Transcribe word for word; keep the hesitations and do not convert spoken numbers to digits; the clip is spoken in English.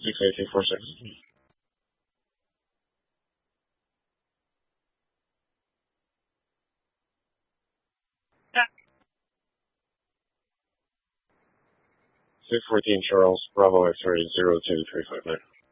six eight two four six. six fourteen Charles, Bravo X-ray zero two three five nine.